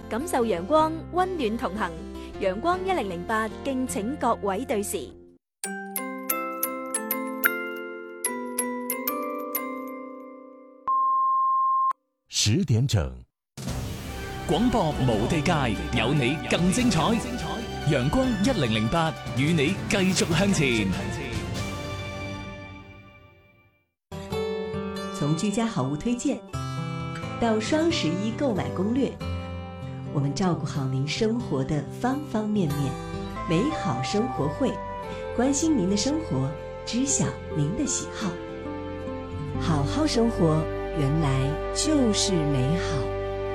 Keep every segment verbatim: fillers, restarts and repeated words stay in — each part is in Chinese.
感受陽光，溫暖同行。陽光一零零八，敬請各位對時。 十點整，廣播無地界，有你更精彩。陽光一零零八，與你繼續向前。 從居家好物推薦到雙十一購買攻略，我們照顧好您生活的方方面面。美好生活會，關心您的生活，知曉您的喜好。好好生活，原來就是美好。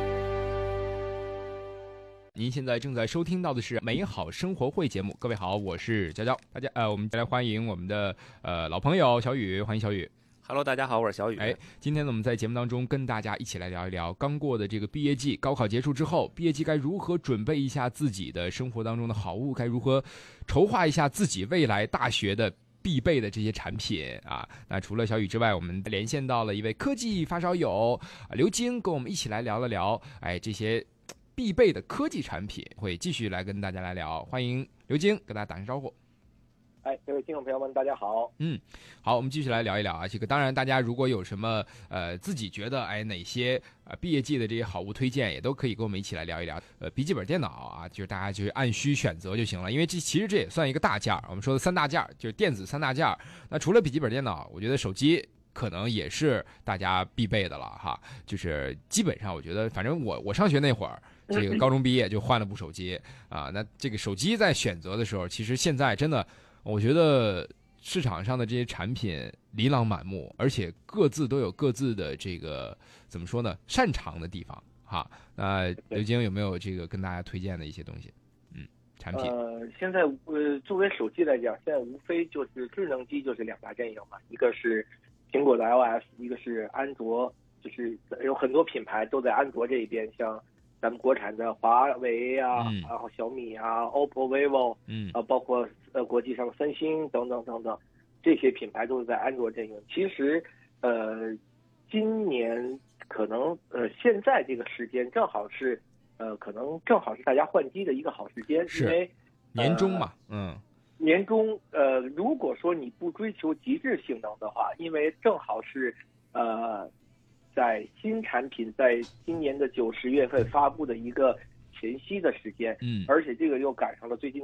您现在正在收听到的是美好生活会节目。各位好，我是娇娇。大家呃，我们再来欢迎我们的呃老朋友小雨，欢迎小雨。 Hello， 大家好，我是小雨。 哎，今天呢，我们在节目当中跟大家一起来聊一聊刚过的这个毕业季，高考结束之后，毕业季该如何准备一下自己的生活当中的好物，该如何筹划一下自己未来大学的必备的这些产品啊。那除了小雨之外，我们连线到了一位科技发烧友啊刘晶，跟我们一起来聊了聊，哎，这些必备的科技产品，会继续来跟大家来聊。欢迎刘晶，跟大家打声招呼。 哎，各位听众朋友们，大家好。 嗯，好，我们继续来聊一聊啊。这个当然，大家如果有什么呃自己觉得哎哪些呃毕业季的这些好物推荐，也都可以跟我们一起来聊一聊。呃，笔记本电脑啊，就是大家就是按需选择就行了，因为这其实这也算一个大件儿。我们说的三大件儿就是电子三大件儿。那除了笔记本电脑，我觉得手机可能也是大家必备的了哈。就是基本上，我觉得反正我我上学那会儿。这个高中毕业就换了部手机啊，那这个手机在选择的时候，其实现在真的，我觉得市场上的这些产品琳琅满目，而且各自都有各自的这个怎么说呢，擅长的地方哈。那刘晶有没有这个跟大家推荐的一些东西？嗯，产品。 呃，现在呃，作为手机来讲，现在无非就是智能机就是两大阵营嘛，一个是苹果的 iOS， 一个是安卓，就是有很多品牌都在安卓这一边，像。咱们国产的华为啊， 嗯、 然后小米啊 ，O P P O、vivo， 嗯， 啊，包括呃国际上的三星等等等等，这些品牌都是在安卓阵营。其实，呃，今年可能呃现在这个时间正好是呃可能正好是大家换机的一个好时间，因为年终嘛， 呃、 嗯， 年终呃如果说你不追求极致性能的话，因为正好是呃。在新产品在今年的九十月份发布的一个前夕的时间， 嗯， 而且这个又赶上了最近